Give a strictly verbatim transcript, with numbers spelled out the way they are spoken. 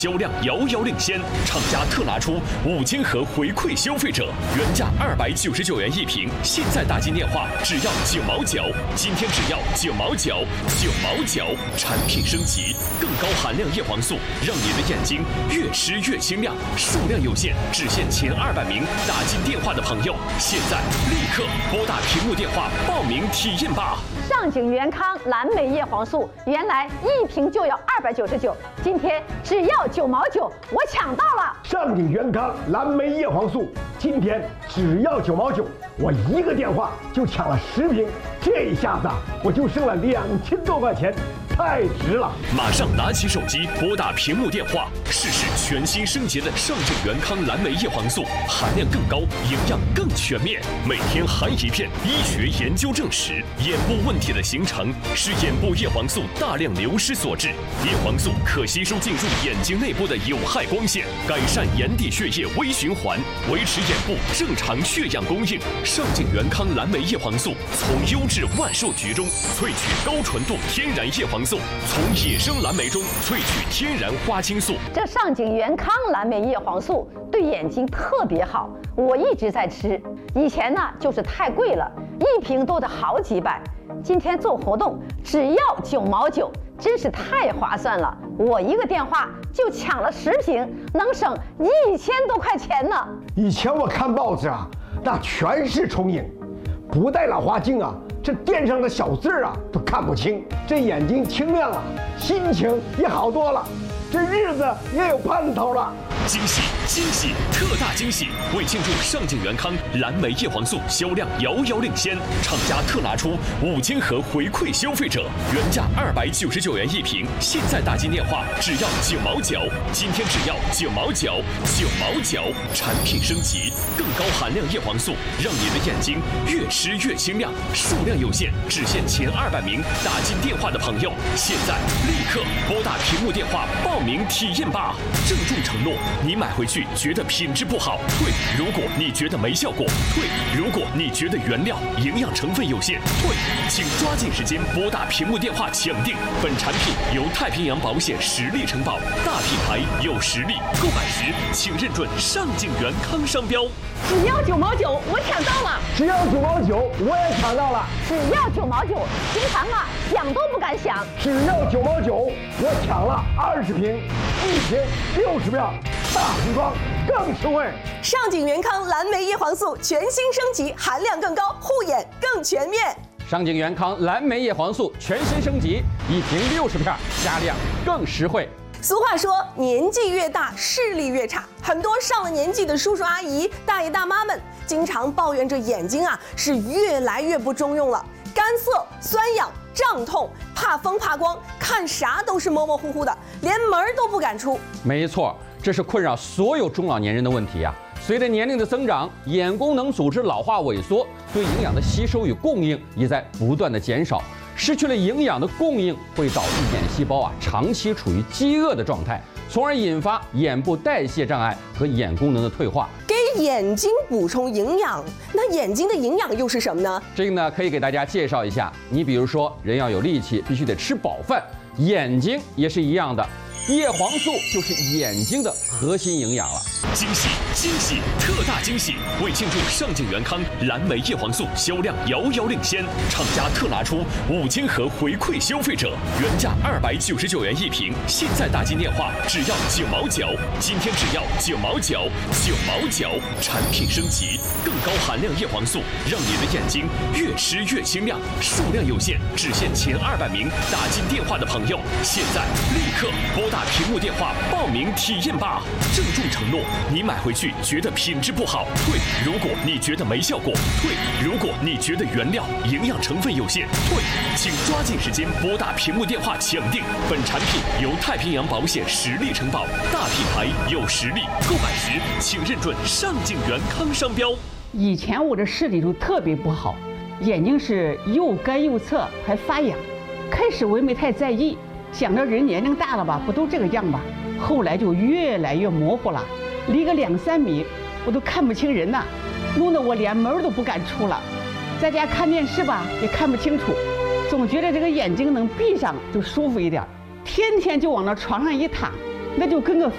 销量遥遥领先，厂家特拿出五千盒回馈消费者，原价二百九十九元一瓶，现在打进电话只要九毛九，今天只要九毛九，九毛九，产品升级，更高含量叶黄素，让你的眼睛越吃越清亮。数量有限，只限前二百名打进电话的朋友，现在立刻拨打屏幕电话报名体验吧。 上景元康蓝莓叶黄素原来一瓶就要二百九十九，今天只要九毛九，我抢到了。 上景元康蓝莓叶黄素今天只要九毛九，我一个电话就抢了十瓶，这一下子我就剩了两千多块钱，太值了！ 马上拿起手机拨打屏幕电话，试试全新升级的上景元康蓝莓叶黄素，含量更高，营养更全面，每天含一片。医学研究证实，眼部问题的形成是眼部叶黄素大量流失所致。叶黄素可吸收进入眼睛内部的有害光线，改善眼底血液微循环，维持眼部正常血氧供应。上景元康蓝莓叶黄素从优质万寿菊中萃取高纯度天然叶黄素，从野生蓝莓中萃取天然花青素。 这上景元康蓝莓叶黄素对眼睛特别好，我一直在吃。以前呢就是太贵了，一瓶都得好几百。今天做活动只要九毛九，真是太划算了！我一个电话就抢了十瓶，能省一千多块钱呢。 以前我看报纸啊，那全是重影，不戴老花镜啊，这垫上的小字啊都看不清，这眼睛清亮了，心情也好多了，这日子也有盼头了。 惊喜惊喜特大惊喜！为庆祝上景元康蓝莓叶黄素销量遥遥领先，厂家特拿出五千盒回馈消费者，原价二百九十九元一瓶，现在打进电话只要九毛九，今天只要九毛九，九毛九，产品升级，更高含量叶黄素，让你的眼睛越吃越清亮。数量有限，只限前二百名打进电话的朋友，现在立刻拨打屏幕电话报名体验吧。郑重承诺，你买回去觉得品质不好，退；如果你觉得没效果，退；如果你觉得原料营养成分有限，退。请抓紧时间拨打屏幕电话抢定。本产品由太平洋保险实力承保，大品牌有实力，购买时请认准上景元康商标。 只要九毛九，我抢到了！ 只要九毛九，我也抢到了！ 只要九毛九，平常啊想都不敢想。 只要九毛九，我抢了二十瓶，一瓶六十票，大瓶装更实惠。 上景元康蓝莓叶黄素全新升级，含量更高，护眼更全面。 上景元康蓝莓叶黄素全新升级，一瓶六十片，加量更实惠。 俗话说，年纪越大，视力越差。很多上了年纪的叔叔阿姨、大爷大妈们，经常抱怨着眼睛啊是越来越不中用了，干涩、酸痒、胀痛，怕风怕光，看啥都是模模糊糊的，连门都不敢出。 没错，这是困扰所有中老年人的问题啊。随着年龄的增长，眼功能组织老化萎缩，对营养的吸收与供应也在不断的减少。失去了营养的供应，会导致眼细胞啊长期处于饥饿的状态，从而引发眼部代谢障碍和眼功能的退化。 给眼睛补充营养，那眼睛的营养又是什么呢？ 这个呢，可以给大家介绍一下。你比如说，人要有力气，必须得吃饱饭，眼睛也是一样的。叶黄素就是眼睛的核心营养了。 惊喜惊喜特大惊喜！为庆祝上景元康蓝莓叶黄素销量遥遥领先，厂家特拿出五千盒回馈消费者，原价二百九十九元一瓶，现在打进电话只要九毛九，今天只要九毛九，九毛九，产品升级，更高含量叶黄素，让你的眼睛越吃越清亮。数量有限，只限前二百名打进电话的朋友，现在立刻拨打屏幕电话报名体验吧。郑重承诺，你买回去觉得品质不好，退；如果你觉得没效果，退；如果你觉得原料营养成分有限，退。请抓紧时间拨打屏幕电话抢定。本产品由太平洋保险实力承保，大品牌有实力，购买时请认准上景元康商标。 以前我的视力就特别不好，眼睛是又干又涩，还发痒。开始我也没太在意，想着人年龄大了吧，不都这个样吧？后来就越来越模糊了，离个两三米我都看不清人呐，弄得我连门都不敢出了。在家看电视吧，也看不清楚，总觉得这个眼睛能闭上就舒服一点。天天就往那床上一躺，那就跟个